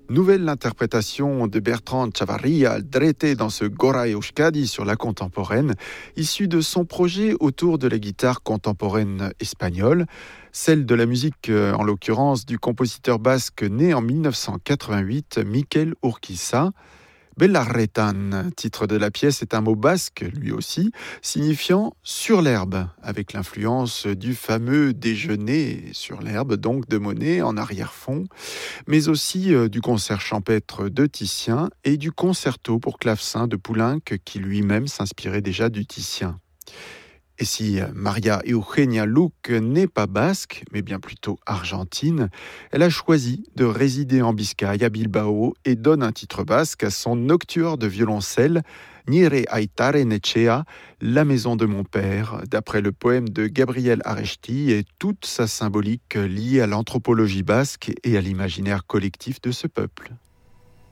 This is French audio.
Nouvelle interprétation de Bertrand Chavarria Aldrete dans ce Gora Euskadi sur la contemporaine, issue de son projet autour de la guitare contemporaine espagnole, celle de la musique en l'occurrence du compositeur basque né en 1988, Mikel Urquiza. Belarretan, titre de la pièce, est un mot basque, lui aussi, signifiant sur l'herbe, avec l'influence du fameux déjeuner sur l'herbe, donc de Monet en arrière-fond, mais aussi du concert champêtre de Titien et du concerto pour clavecin de Poulenc, qui lui-même s'inspirait déjà du Titien. Et si Maria Eugenia Luque n'est pas basque, mais bien plutôt argentine, elle a choisi de résider en Biscaye, à Bilbao, et donne un titre basque à son nocturne de violoncelle, Nire Aitaren Etxea, la maison de mon père, d'après le poème de Gabriel Aresti et toute sa symbolique liée à l'anthropologie basque et à l'imaginaire collectif de ce peuple.